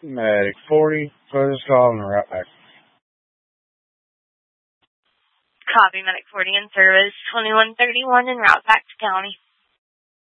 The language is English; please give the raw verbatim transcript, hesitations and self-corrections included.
Medic forty, close call and route back. Copy, Medic forty in service, twenty-one thirty-one en route back to county.